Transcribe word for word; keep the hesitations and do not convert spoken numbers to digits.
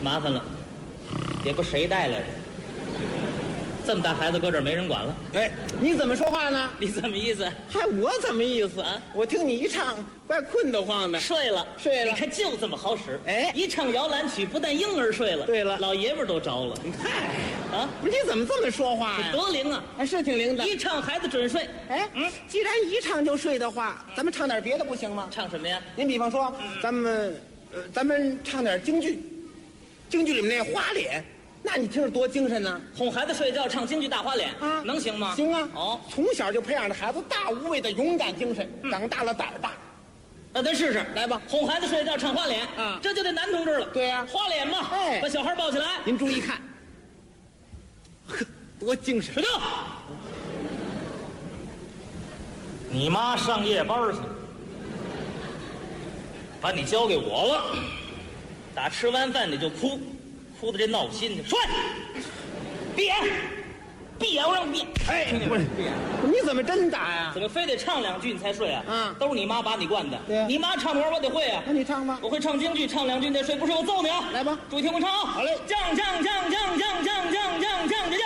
麻烦了，也不谁带来的。这么大孩子搁这儿没人管了， 哎，你怎么说话呢？ 你怎么意思？ 嗨，我怎么意思啊？ 我听你一唱，怪困得慌的。 睡了， 睡了你看就这么好使。 哎一唱摇篮曲，不但婴儿睡了， 对了老爷们儿都着了。 嗨， 啊， 不是你怎么这么说话呀？ 多灵啊！ 还是挺灵的。 一唱孩子准睡。 哎， 嗯既然一唱就睡的话，咱们唱点别的不行吗？ 唱什么呀？ 您比方说，咱们，呃，咱们唱点京剧，京剧里面那花脸，那你听着多精神呢。 哄孩子睡觉唱京剧大花脸啊能行吗？ 行啊。 哦， 从小就培养着孩子大无畏的勇敢精神，长大了胆儿大。 那咱试试， 来吧哄孩子睡觉唱花脸啊这就得男同志了。 对呀花脸嘛， 哎把小孩抱起来， 您注意看，呵，多精神睡！觉。你妈上夜班去了，把你交给我了。打吃完饭你就哭，哭的这闹心去。睡，闭眼，闭眼，我让你闭眼。 哎， 听见没？闭眼。 你怎么真打呀？ 怎么非得唱两句你才睡啊？ 嗯都是你妈把你惯的。 对呀你妈唱歌我得会啊。 那你唱吧。 我会唱京剧，唱两句你得睡，不睡我揍你啊！ 来吧注意听我唱啊！ 好嘞降降降降降降降降降降